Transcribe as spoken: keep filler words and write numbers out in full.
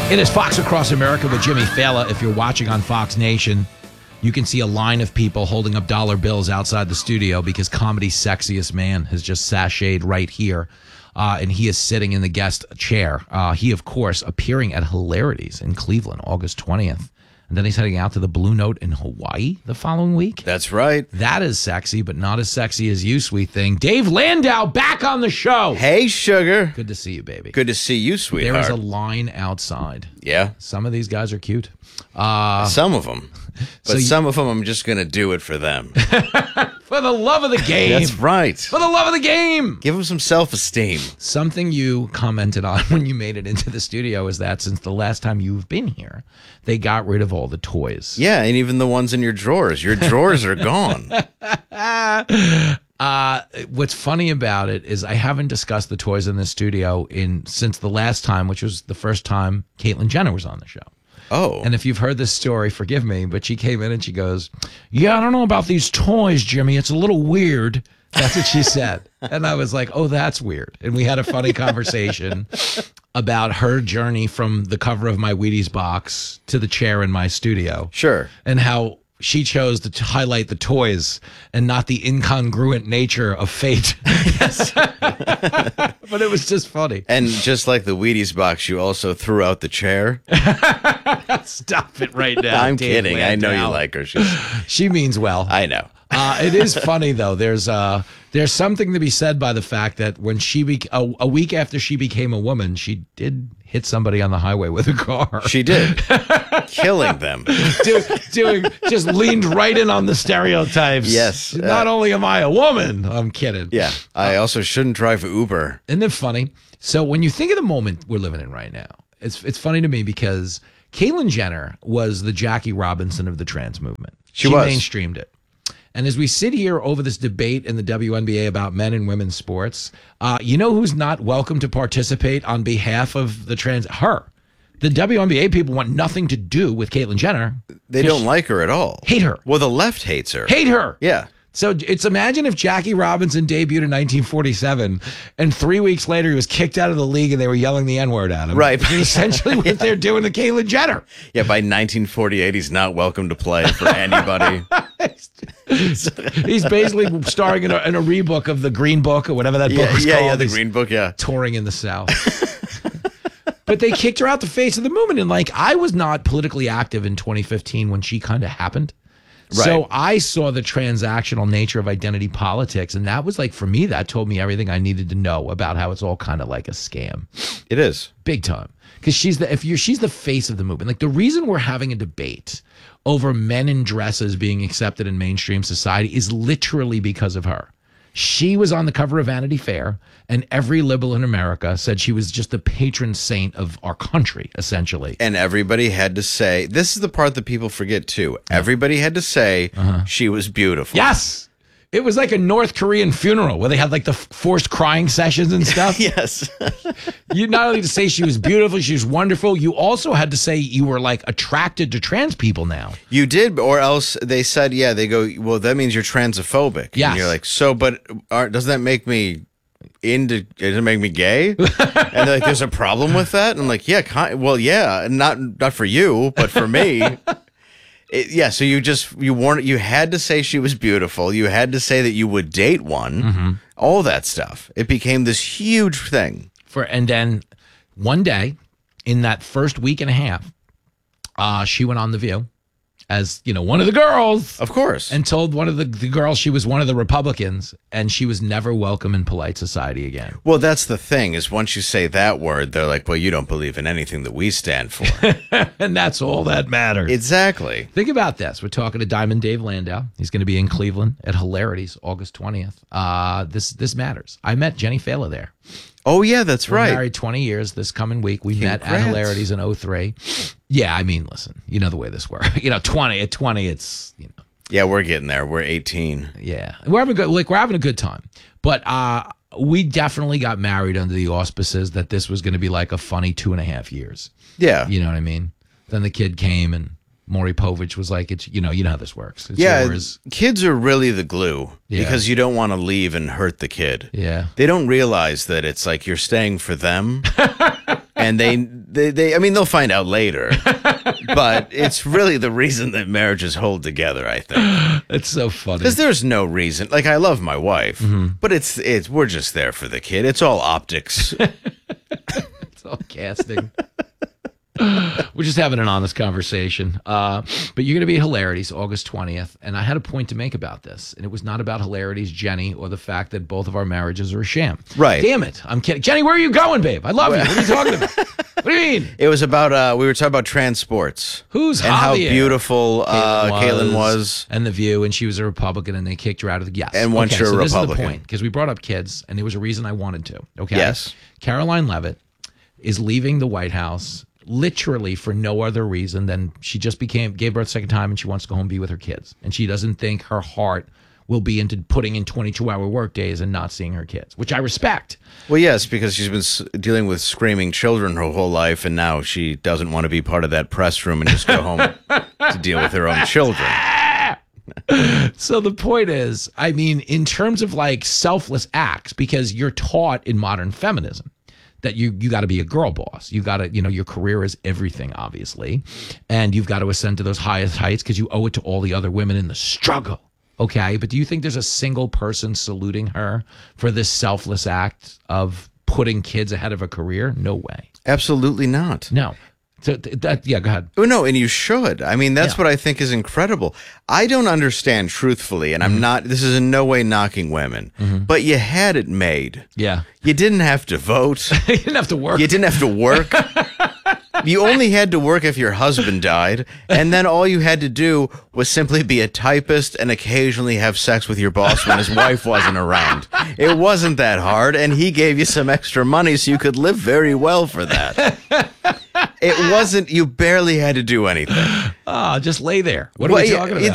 It is Fox Across America with Jimmy Fallon. If you're watching on Fox Nation, you can see a line of people holding up dollar bills outside the studio because comedy's sexiest man has just sashayed right here. Uh, and he is sitting in the guest chair. Uh, he, of course, appearing at Hilarities in Cleveland, August twentieth. And then he's heading out to the Blue Note in Hawaii the following week. That's right. That is sexy, but not as sexy as you, sweet thing. Dave Landau back on the show. Hey, sugar. Good to see you, baby. Good to see you, sweetheart. There is a line outside. Yeah. Some of these guys are cute. Uh, some of them. But so you, some of them, I'm just going to do it for them. For the love of the game. That's right. For the love of the game. Give them some self-esteem. Something you commented on when you made it into the studio is that since the last time you've been here, they got rid of all the toys. Yeah, and even the ones in your drawers. Your drawers are gone. Uh, what's funny about it is I haven't discussed the toys in the studio in since the last time, which was the first time Caitlyn Jenner was on the show. Oh. And if you've heard this story, forgive me, but she came in and she goes, yeah, I don't know about these toys, Jimmy. It's a little weird. That's what she said. And I was like, oh, that's weird. And we had a funny conversation about her journey from the cover of my Wheaties box to the chair in my studio. Sure. And how she chose to highlight the toys and not the incongruent nature of fate. Yes. But it was just funny. And just like the Wheaties box, you also threw out the chair. Stop it right now. I'm Dave kidding. Landau. I know you like her. She's... She means well. I know. Uh, it is funny, though. There's uh, there's something to be said by the fact that when she be- a, a week after she became a woman, she did hit somebody on the highway with a car. She did. Killing them. Do, doing just leaned right in on the stereotypes. Yes. Not uh, only am I a woman, I'm kidding. Yeah. I also shouldn't drive Uber. Isn't it funny? So when you think of the moment we're living in right now, it's it's funny to me because Caitlyn Jenner was the Jackie Robinson of the trans movement. She was. mainstreamed it. And as we sit here over this debate in the W N B A about men and women's sports, uh, you know who's not welcome to participate on behalf of the trans? Her. The W N B A people want nothing to do with Caitlyn Jenner. They don't like her at all. Hate her. Well, the left hates her. Hate her. Yeah. So it's imagine if Jackie Robinson debuted in nineteen forty-seven and three weeks later he was kicked out of the league and they were yelling the N-word at him. Right. Essentially what yeah. they're doing to Caitlyn Jenner. Yeah, by nineteen forty-eight, he's not welcome to play for anybody. He's basically starring in a, in a rebook of the Green Book or whatever that yeah, book was yeah, called. Yeah, the He's Green Book, yeah. Touring in the South. But they kicked her out the face of the movement. And like, I was not politically active in twenty fifteen when she kind of happened. Right. So I saw the transactional nature of identity politics. And that was like, for me, that told me everything I needed to know about how it's all kind of like a scam. It is. Big time. Because she's the, if you're, she's the face of the movement. Like the reason we're having a debate over men in dresses being accepted in mainstream society is literally because of her. She was on the cover of Vanity Fair, and every liberal in America said she was just the patron saint of our country, essentially. And everybody had to say, this is the part that people forget too. Everybody had to say uh-huh. she was beautiful. Yes. It was like a North Korean funeral where they had like the forced crying sessions and stuff. Yes. You not only to say she was beautiful, she was wonderful, you also had to say you were like attracted to trans people now. You did, or else they said, yeah, they go, well, that means you're transphobic. Yes. And you're like, so, but aren't, doesn't that make me into, does it make me gay? And they're like, there's a problem with that? And I'm like, yeah, kind, well, yeah, not, not for you, but for me. It, yeah, so you just you warned you had to say she was beautiful. You had to say that you would date one. Mm-hmm. All that stuff. It became this huge thing. For and then one day, in that first week and a half, uh, she went on The View as, you know, one of the girls. Of course. And told one of the, the girls she was one of the Republicans, and she was never welcome in polite society again. Well, that's the thing, is once you say that word, they're like, well, you don't believe in anything that we stand for. And that's all that matters. Exactly. Think about this. We're talking to Diamond Dave Landau. He's going to be in Cleveland at Hilarities, August twentieth. Uh, this this matters. I met Jenny Fallon there. Oh, yeah, that's We're right. married twenty years this coming week. We Congrats. met at Hilarities in oh three. Yeah, I mean, listen, you know the way this works. You know, twenty at twenty, it's, you know. Yeah, we're getting there. We're eighteen. Yeah. We're having a good, like, we're having a good time. But uh, we definitely got married under the auspices that this was going to be like a funny two and a half years. Yeah. You know what I mean? Then the kid came and Maury Povich was like, it's, you know, you know how this works. It's yeah, yours. Kids are really the glue Yeah. because you don't want to leave and hurt the kid. Yeah. They don't realize that it's like you're staying for them. And and they, they, they, I mean, they'll find out later, but it's really the reason that marriages hold together, I think. It's so funny. Because there's no reason. Like, I love my wife, Mm-hmm. but it's, it's, we're just there for the kid. It's all optics. It's all casting. We're just having an honest conversation. Uh, but you're going to be at Hilarities August twentieth. And I had a point to make about this. And it was not about Hilarities, Jenny, or the fact that both of our marriages are a sham. Right. Damn it. I'm kidding. Jenny, where are you going, babe? I love you. What are you talking about? What do you mean? It was about, uh, we were talking about transports. Who's and how Javier? beautiful uh, Caitlin was. And The View, and she was a Republican, and they kicked her out of the yes. And once okay, you're so a this Republican. is the point, because we brought up kids, and there was a reason I wanted to. Okay. Yes. Caroline Leavitt is leaving the White House literally for no other reason than she just became gave birth a second time, and she wants to go home and be with her kids, and she doesn't think her heart will be into putting in twenty-two hour work days and not seeing her kids, which I respect. Well, yes, because she's been s- dealing with screaming children her whole life, and now she doesn't want to be part of that press room and just go home to deal with her own children. So the point is, I mean, in terms of like selfless acts, because you're taught in modern feminism that you you got to be a girl boss. You got to, you know, your career is everything, obviously, and you've got to ascend to those highest heights because you owe it to all the other women in the struggle. Okay, but do you think there's a single person saluting her for this selfless act of putting kids ahead of a career? No way. Absolutely not. No. So th- that, yeah, go ahead. Oh, no, and you should. I mean, that's Yeah. what I think is incredible. I don't understand, truthfully, and I'm Mm-hmm. not, this is in no way knocking women, but you had it made. Yeah. You didn't have to vote. You didn't have to work. You didn't have to work. You only had to work if your husband died, and then all you had to do was simply be a typist and occasionally have sex with your boss when his wife wasn't around. It wasn't that hard, and he gave you some extra money so you could live very well for that. It wasn't, you barely had to do anything. Ah, just lay there. What are Well, we yeah, talking about?